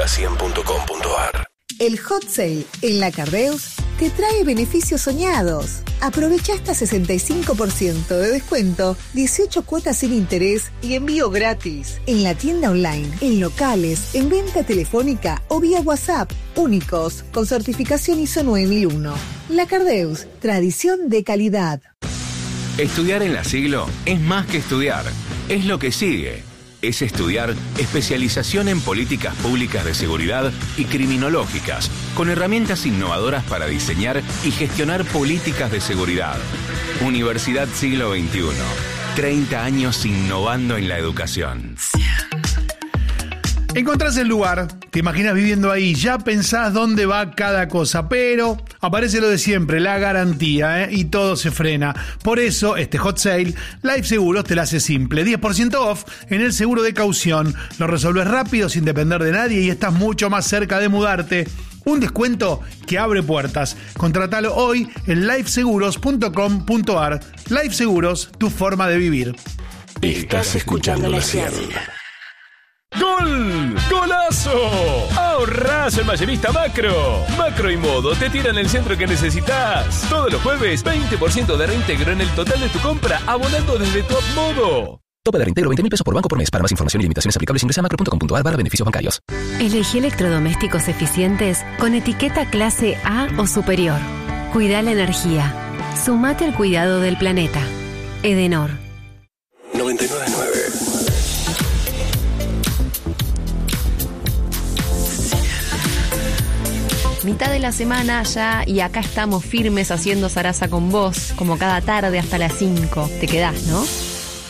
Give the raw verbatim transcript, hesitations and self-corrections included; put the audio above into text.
cien punto com punto ar. El Hot Sale en La Cardeus te trae beneficios soñados. Aprovecha hasta sesenta y cinco por ciento de descuento, dieciocho cuotas sin interés y envío gratis. En la tienda online, en locales, en venta telefónica o vía WhatsApp. Únicos, con certificación I S O nueve mil uno. La Cardeus, tradición de calidad. Estudiar en la Siglo es más que estudiar. Es lo que sigue. Es estudiar especialización en políticas públicas de seguridad y criminológicas, con herramientas innovadoras para diseñar y gestionar políticas de seguridad. Universidad Siglo veintiuno. treinta años innovando en la educación. Encontrás el lugar, te imaginas viviendo ahí, ya pensás dónde va cada cosa, pero aparece lo de siempre, la garantía, ¿eh? Y todo se frena. Por eso, este hot sale, Life Seguros te la hace simple. diez por ciento off en el seguro de caución. Lo resolves rápido, sin depender de nadie y estás mucho más cerca de mudarte. Un descuento que abre puertas. Contratalo hoy en life seguros punto com punto ar. Life Seguros, tu forma de vivir. Estás escuchando la cien. ¡Gol! ¡Golazo! ¡Ahorrás en Mayorista Macro! Macro y Modo te tiran el centro que necesitas. Todos los jueves, veinte por ciento de reintegro en el total de tu compra, abonando desde Top Modo. Tope de reintegro veinte mil pesos por banco por mes. Para más información y limitaciones aplicables ingresa a macro punto com punto ar barra beneficios bancarios. Elegí electrodomésticos eficientes con etiqueta clase A o superior. Cuida la energía. Sumate al cuidado del planeta. Edenor. noventa y nueve punto nueve. Mitad de la semana ya y acá estamos firmes haciendo Zaraza con vos, como cada tarde hasta las cinco. Te quedás, ¿no?